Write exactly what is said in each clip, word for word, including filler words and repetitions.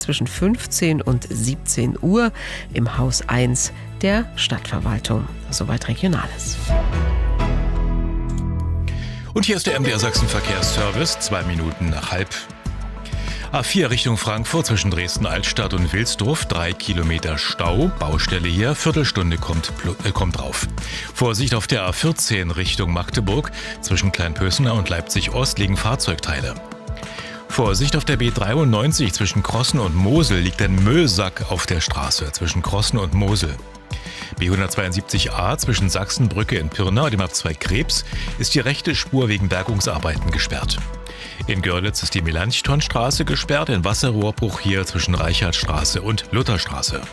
zwischen fünfzehn und siebzehn Uhr im Haus eins der Stadtverwaltung. Soweit Regionales. Und hier ist der M D R Sachsen Verkehrsservice, zwei Minuten nach halb. A vier Richtung Frankfurt zwischen Dresden-Altstadt und Wilsdruff, drei Kilometer Stau, Baustelle hier, Viertelstunde kommt, äh, kommt drauf. Vorsicht auf der A vierzehn Richtung Magdeburg, zwischen Kleinpösener und Leipzig-Ost liegen Fahrzeugteile. Vorsicht auf der B dreiundneunzig zwischen Krossen und Mosel liegt ein Müllsack auf der Straße zwischen Krossen und Mosel. B hundertzweiundsiebzig a zwischen Sachsenbrücke in Pirna und dem Abzweig Krebs ist die rechte Spur wegen Bergungsarbeiten gesperrt. In Görlitz ist die Melanchthonstraße gesperrt, ein Wasserrohrbruch hier zwischen Reichartstraße und Lutherstraße.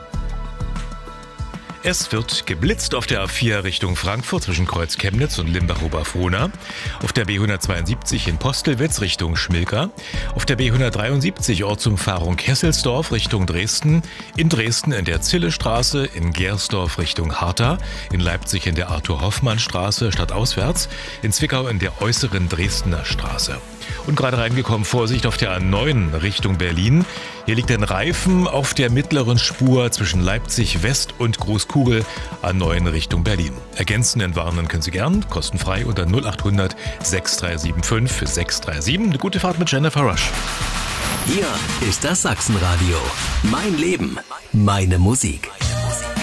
Es wird geblitzt auf der A vier Richtung Frankfurt zwischen Kreuz Chemnitz und Limbach-Oberfrohna, auf der B hundertzweiundsiebzig in Postelwitz Richtung Schmilka, auf der B hundertdreiundsiebzig Ortsumfahrung Kesselsdorf Richtung Dresden, in Dresden in der Zillestraße, in Gersdorf Richtung Harta, in Leipzig in der Arthur-Hoffmann-Straße stadtauswärts, in Zwickau in der äußeren Dresdner Straße. Und gerade reingekommen, Vorsicht auf der A neun Richtung Berlin. Hier liegt ein Reifen auf der mittleren Spur zwischen Leipzig West und Großkugel, A neun Richtung Berlin. Ergänzen, entwarnen können Sie gern, kostenfrei unter null achthundert sechs drei sieben fünf sechs drei sieben. Eine gute Fahrt mit Jennifer Rush. Hier ist das Sachsenradio. Mein Leben, meine Musik.